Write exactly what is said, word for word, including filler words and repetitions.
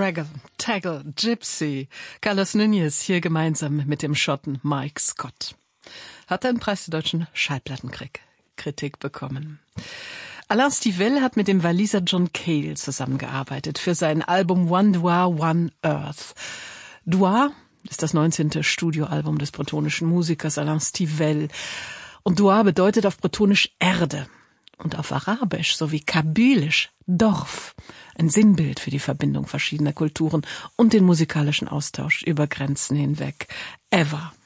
Raggle, Taggle, Gypsy. Carlos Núñez hier gemeinsam mit dem Schotten Mike Scott. Hat einen Preis der deutschen Schallplattenkritik bekommen. Alain Stivell hat mit dem Waliser John Cale zusammengearbeitet für sein Album One Dwa, One Earth. Dwa ist das neunzehnte Studioalbum des bretonischen Musikers Alain Stivell. Und Dwa bedeutet auf Bretonisch Erde und auf Arabisch sowie Kabylisch Dorf. Ein Sinnbild für die Verbindung verschiedener Kulturen und den musikalischen Austausch über Grenzen hinweg. Ever.